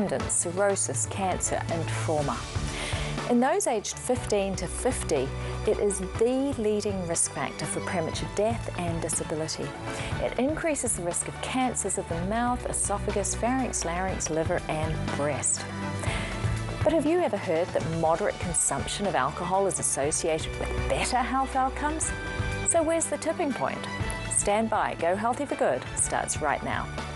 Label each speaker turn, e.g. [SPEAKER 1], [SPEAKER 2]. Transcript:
[SPEAKER 1] dependence, cirrhosis, cancer and trauma. In those aged 15 to 50, it is the leading risk factor for premature death and disability. It increases the risk of cancers of the mouth, esophagus, pharynx, larynx, liver and breast. But have you ever heard that moderate consumption of alcohol is associated with better health outcomes? So where's the tipping point? Stand by, Go Healthy for Good starts right now.